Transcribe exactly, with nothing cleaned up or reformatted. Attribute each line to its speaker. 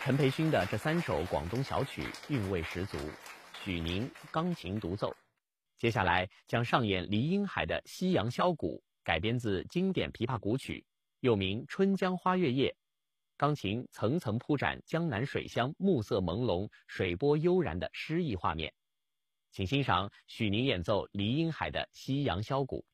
Speaker 1: 陈培勋的这三首广东小曲韵味十足，许宁钢琴独奏。接下来将上演黎英海的《夕阳箫鼓》，改编自经典琵琶古曲，又名《春江花月夜》。钢琴层层铺展江南水乡暮色朦胧、水波悠然的诗意画面。请欣赏许宁演奏黎英海的《夕阳箫鼓》。